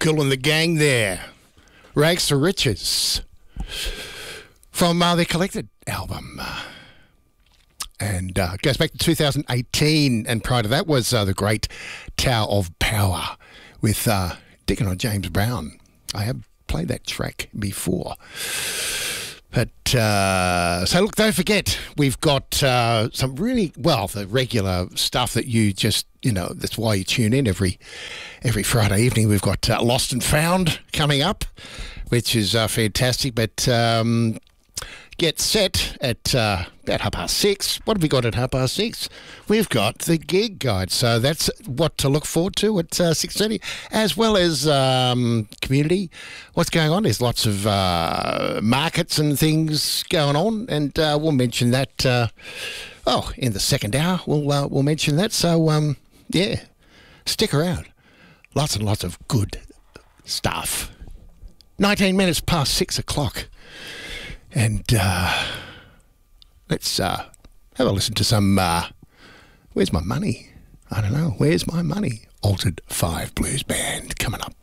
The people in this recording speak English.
Cool and the gang there. Rags to Riches from their Collected album. And goes back to 2018, and prior to that was the great Tower of Power with Deacon on James Brown. I have played that track before. But, so look, don't forget, we've got some really, the regular stuff that you just, that's why you tune in every Friday evening. We've got Lost and Found coming up, which is fantastic. But get set at about 6:30. What have we got at 6:30? We've got the gig guide. So that's what to look forward to at 6:30, as well as community. What's going on? There's lots of markets and things going on, and we'll mention that. In the second hour, we'll mention that. So stick around. Lots and lots of good stuff. 19 minutes past 6 o'clock. And let's have a listen to some Where's My Money? I don't know. Where's My Money? Altered 5 Blues Band coming up.